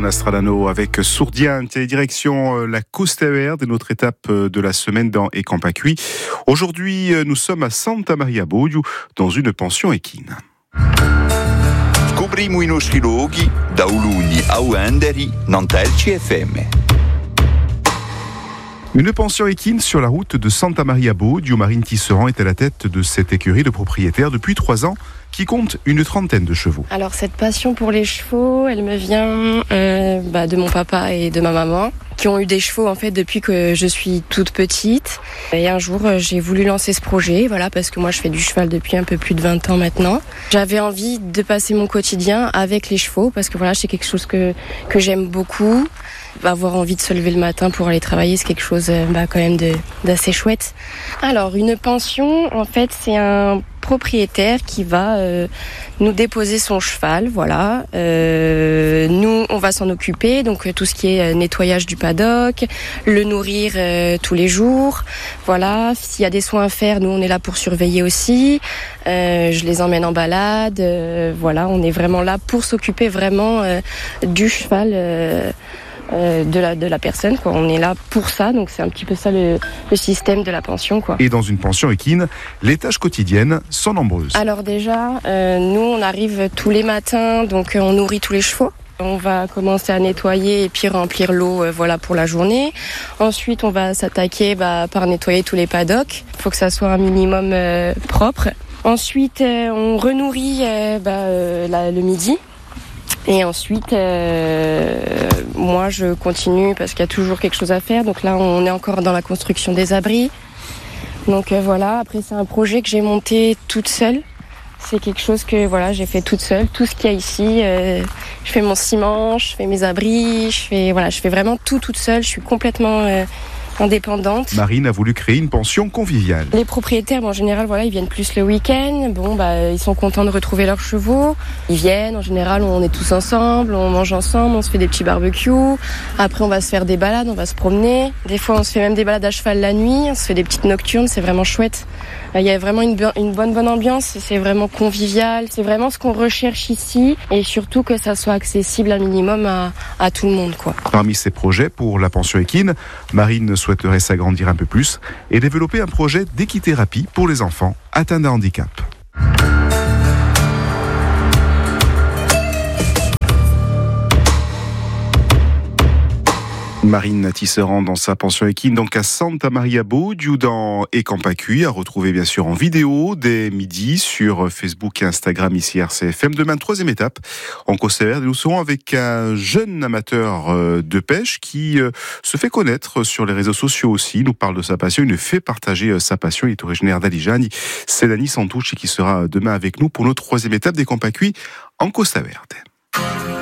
una Stradano avec Sourdiente et direction la Costa Verde, notre étape de la semaine dans Ecampacuì. Aujourd'hui, nous sommes à Santa Maria Bodio, dans une pension équine. Scopriamo i nostri luoghi da Uluni a Uenderi, Nantelci FM. Une pension équine sur la route de Santa Maria Bodio. Marine Tisserand est à la tête de cette écurie de propriétaire depuis 3 ans, qui compte une 30aine de chevaux. Alors cette passion pour les chevaux, elle me vient de mon papa et de ma maman, qui ont eu des chevaux en fait depuis que je suis toute petite. Et un jour, j'ai voulu lancer ce projet, parce que moi je fais du cheval depuis un peu plus de 20 ans maintenant. J'avais envie de passer mon quotidien avec les chevaux, parce que c'est quelque chose que j'aime beaucoup. Avoir envie de se lever le matin pour aller travailler, c'est quelque chose quand même d'assez chouette. Alors une pension, en fait, c'est un propriétaire qui va nous déposer son cheval, nous, on va s'en occuper, donc tout ce qui est nettoyage du paddock, le nourrir tous les jours, s'il y a des soins à faire, nous on est là pour surveiller aussi, je les emmène en balade, on est vraiment là pour s'occuper vraiment du cheval, de la personne, On est là pour ça, donc c'est un petit peu ça le système de la pension, Et dans une pension équine, les tâches quotidiennes sont nombreuses. Alors déjà, nous on arrive tous les matins, donc on nourrit tous les chevaux. On va commencer à nettoyer et puis remplir l'eau pour la journée. Ensuite, on va s'attaquer par nettoyer tous les paddocks. Il faut que ça soit un minimum propre. Ensuite, on renourrit le midi. Et ensuite, moi je continue parce qu'il y a toujours quelque chose à faire. Donc là, on est encore dans la construction des abris. Donc après c'est un projet que j'ai monté toute seule. C'est quelque chose que j'ai fait toute seule. Tout ce qu'il y a ici, je fais mon ciment, je fais mes abris, je fais vraiment tout toute seule. Je suis complètement indépendante. Marine a voulu créer une pension conviviale. Les propriétaires, en général, ils viennent plus le week-end. Ils sont contents de retrouver leurs chevaux. Ils viennent, en général, on est tous ensemble, on mange ensemble, on se fait des petits barbecues. Après, on va se faire des balades, on va se promener. Des fois, on se fait même des balades à cheval la nuit. On se fait des petites nocturnes, c'est vraiment chouette. Il y a vraiment une bonne ambiance. C'est vraiment convivial. C'est vraiment ce qu'on recherche ici. Et surtout que ça soit accessible un minimum à tout le monde, Parmi ces projets pour la pension équine, Marine souhaiterait s'agrandir un peu plus et développer un projet d'équithérapie pour les enfants atteints d'un handicap. Marine Tisserand dans sa pension équine, donc à Santa Maria Bodio dans Ecampacuì, à retrouver bien sûr en vidéo dès midi sur Facebook et Instagram ici RCFM. Demain, 3e étape en Costa Verde. Nous serons avec un jeune amateur de pêche qui se fait connaître sur les réseaux sociaux aussi. Il nous parle de sa passion, il nous fait partager sa passion. Il est originaire d'Aligiani. C'est Dani Santouche qui sera demain avec nous pour notre 3e étape d'Ecampacuì en Costa Verde.